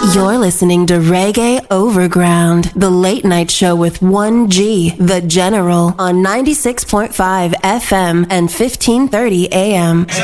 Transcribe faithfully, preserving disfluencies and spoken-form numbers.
You're listening to Reggae Overground, the late night show with one G, the General, on ninety-six point five F M and fifteen thirty A M.